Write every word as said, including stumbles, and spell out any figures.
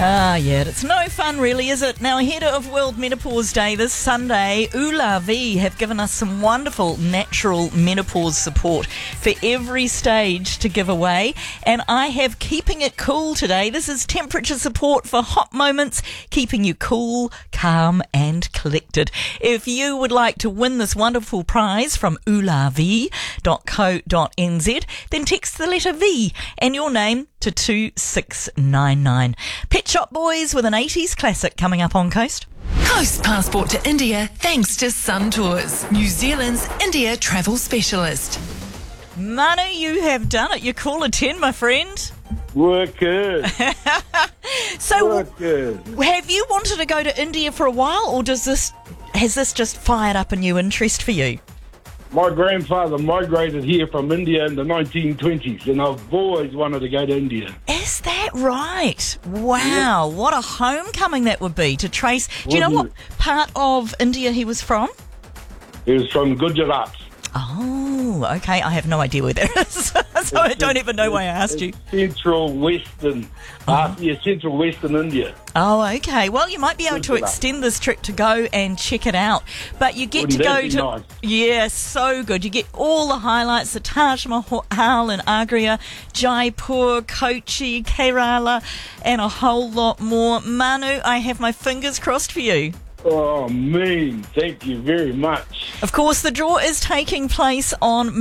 Ah, yeah, it's no fun really, is it? Now, ahead of World Menopause Day this Sunday, Ulavi have given us some wonderful natural menopause support for every stage to give away. And I have Keeping It Cool today. This is temperature support for hot moments, keeping you cool, calm and collected. If you would like to win this wonderful prize from ulavi dot co dot n z, then text the letter V and your name to two six nine nine. Pet Shop Boys with an eighties classic coming up on Coast. Coast Passport to India thanks to Sun Tours, New Zealand's India travel specialist. Manu, you have done it. You're caller ten, my friend. Work good. So, Work good. have you wanted to go to India for a while, or does this has this just fired up a new interest for you? My grandfather migrated here from India in the nineteen twenties, and I've always wanted to go to India. Is that right? Wow, what a homecoming that would be to trace. Do you know Wouldn't what part of India he was from? He was from Gujarat. Oh, okay. I have no idea where that is. So I don't even know why I asked you. Central Western, uh, yeah, Central Western India. Oh, okay. Well, you might be able to Good for that. extend this trip to go and check it out. But you get Wouldn't to that go be to... nice? Yeah, so good. You get all the highlights, the Taj Mahal in Agra, Jaipur, Kochi, Kerala, and a whole lot more. Manu, I have my fingers crossed for you. Oh, mean. Thank you very much. Of course, the draw is taking place on